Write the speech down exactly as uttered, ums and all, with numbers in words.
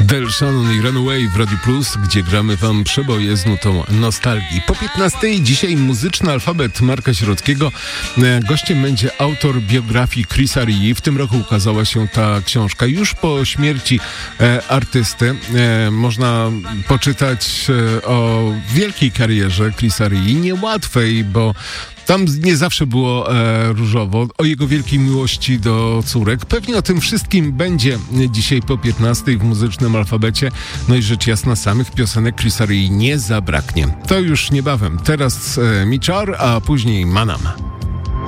Del Shannon i Runaway w Radio Plus, gdzie gramy wam przeboje z nutą nostalgii. Po piętnastej dzisiaj muzyczny alfabet Marka Sierockiego. Gościem będzie autor biografii Chrisa Rii. W tym roku ukazała się ta książka. Już po śmierci e, artysty e, można poczytać e, o wielkiej karierze Chrisa Rii. Niełatwej, bo tam nie zawsze było e, różowo, o jego wielkiej miłości do córek. Pewnie o tym wszystkim będzie dzisiaj po piętnastej w muzycznym alfabecie. No i rzecz jasna, samych piosenek Chrisa Rii nie zabraknie. To już niebawem. Teraz e, Michar, a później Manam.